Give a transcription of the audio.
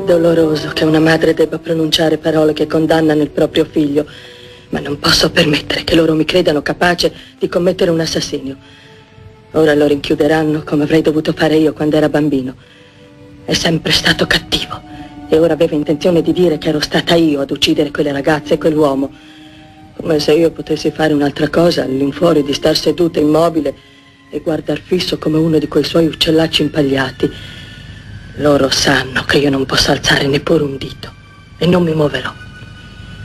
doloroso che una madre debba pronunciare parole che condannano il proprio figlio, ma non posso permettere che loro mi credano capace di commettere un assassinio. Ora lo rinchiuderanno come avrei dovuto fare io quando era bambino. È sempre stato cattivo e ora aveva intenzione di dire che ero stata io ad uccidere quelle ragazze e quell'uomo. Come se io potessi fare un'altra cosa all'infuori di star seduta immobile e guardar fisso come uno di quei suoi uccellacci impagliati. Loro sanno che io non posso alzare neppure un dito e non mi muoverò.